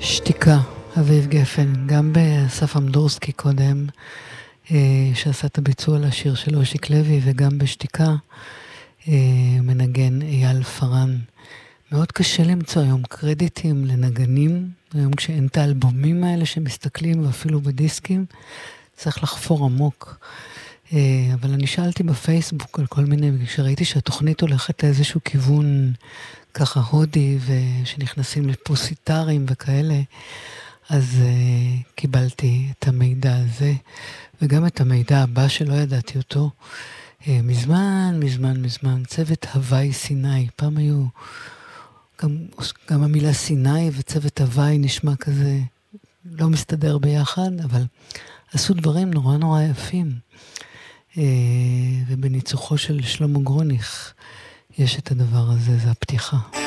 שתיקה, אביב גפן, גם באסף אמדורסקי קודם, שעשה את הביצוע לשיר של אושיק לוי, וגם בשתיקה מנגן אייל פרן. מאוד קשה למצוא היום קרדיטים לנגנים, היום כשאין את האלבומים האלה שמסתכלים, ואפילו בדיסקים, צריך לחפור עמוק. אבל אני שאלתי בפייסבוק על כל מיני, כשראיתי שהתוכנית הולכת לאיזשהו כיוון ככה הודי, ושנכנסים לפוסיטרים וכאלה, אז קיבלתי את המידע הזה, וגם את המידע הבא שלא ידעתי אותו, מזמן, צוות הוואי סיני. פעם היו, גם המילה סיני וצוות הוואי נשמע כזה, לא מסתדר ביחד, אבל עשו דברים נורא נורא יפים. ובניצוחו של שלמה גרוניך יש את הדבר הזה, זה הפתיחה.